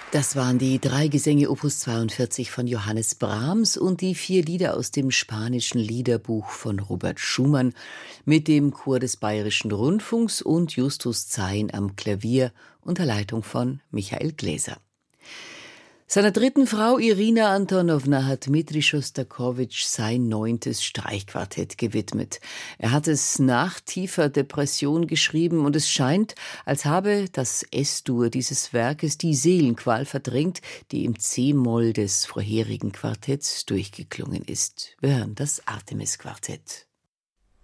Das waren die 3 Gesänge Opus 42 von Johannes Brahms und die 4 Lieder aus dem spanischen Liederbuch von Robert Schumann mit dem Chor des Bayerischen Rundfunks und Justus Zein am Klavier unter Leitung von Michael Gläser. Seiner dritten Frau Irina Antonowna hat Dmitri Schostakowitsch sein 9. Streichquartett gewidmet. Er hat es nach tiefer Depression geschrieben und es scheint, als habe das S-Dur dieses Werkes die Seelenqual verdrängt, die im C-Moll des vorherigen Quartetts durchgeklungen ist. Wir hören das Artemis-Quartett.